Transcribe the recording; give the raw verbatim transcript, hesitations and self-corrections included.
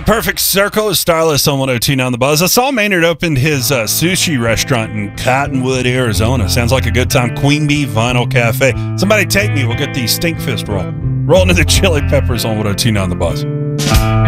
Perfect Circle is Stylist on one oh two point nine The Buzz. I saw Maynard opened his uh, sushi restaurant in Cottonwood, Arizona. Sounds like a good time. Queen Bee Vinyl Cafe. Somebody take me. We'll get the Stink Fist roll. Rolling to the Chili Peppers on one oh two point nine The Buzz.